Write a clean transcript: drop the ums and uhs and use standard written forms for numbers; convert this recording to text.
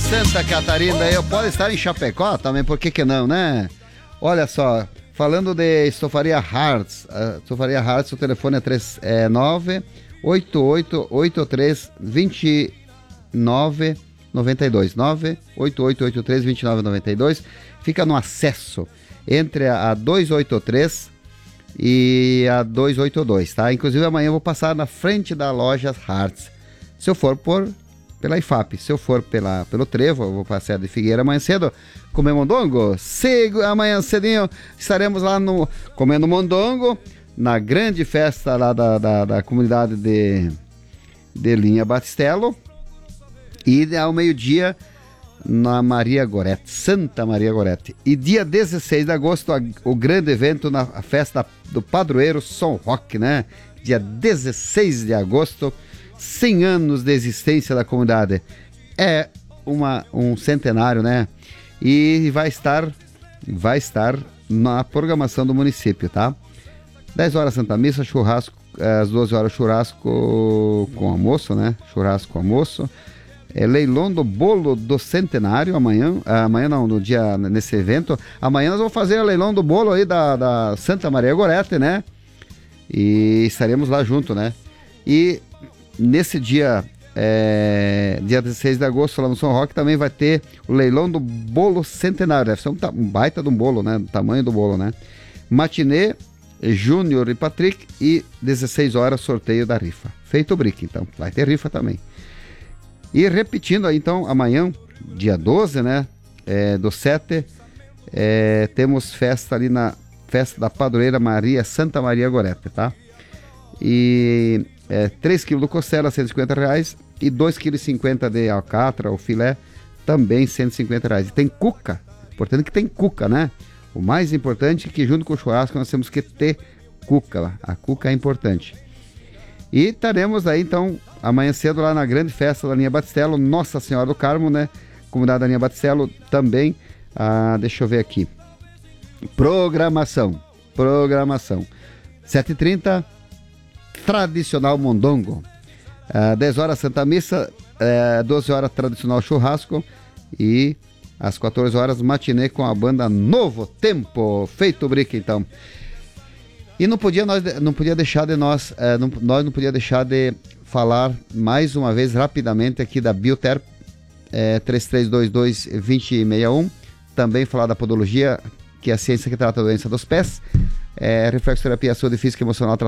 Santa Catarina, eu pode estar em Chapecó também, por que não, né? Olha só, falando de Estofaria Hartz, o telefone é 988832992, 988832992, fica no acesso entre a 283 e a 282, tá? Inclusive amanhã eu vou passar na frente da loja Hartz, se eu for pela IFAP, se eu for pelo Trevo, eu vou passar de Figueira amanhã cedo, comer mondongo. Amanhã cedinho estaremos lá comendo mondongo, na grande festa lá da comunidade de Linha Batistelo, e ao meio-dia na Maria Gorete, Santa Maria Gorete. E dia 16 de agosto, o grande evento na festa do padroeiro São Roque, né? Dia 16 de agosto, 100 anos de existência da comunidade. É um centenário, né? E vai estar na programação do município, tá? 10 horas Santa Missa, churrasco, às 12 horas churrasco com almoço, né? Churrasco com almoço. Leilão do bolo do centenário amanhã não, no dia, nesse evento. Amanhã nós vamos fazer o leilão do bolo aí da Santa Maria Gorete, né? E estaremos lá junto, né? E nesse dia 16 de agosto, lá no São Roque, também vai ter o leilão do bolo centenário. Deve ser um baita de um bolo, né? Do tamanho do bolo, né? Matinê, Júnior e Patrick, e 16 horas sorteio da rifa. Feito o brick, então. Vai ter rifa também. E repetindo aí, então, amanhã, dia 12, né? Do 7, temos festa ali na festa da padroeira Santa Maria Gorete, tá? E 3 kg do costela, R$150, e 2,50 kg de alcatra ou filé, também R$150. E tem cuca, importante que tem cuca, né? O mais importante é que junto com o churrasco nós temos que ter cuca lá. A cuca é importante. E estaremos aí, então, amanhã cedo lá na grande festa da Linha Batistelo, Nossa Senhora do Carmo, né? Comunidade da Linha Batistelo também. Deixa eu ver aqui. Programação. 7h30, tradicional mondongo. 10 horas Santa Missa, 12 horas tradicional churrasco, e às 14 horas matinê com a banda Novo Tempo. Feito o brick, então. E não podia deixar de falar mais uma vez rapidamente aqui da Bioter, 3322-2061, também falar da podologia, que é a ciência que trata a doença dos pés, reflexoterapia, saúde física e emocional,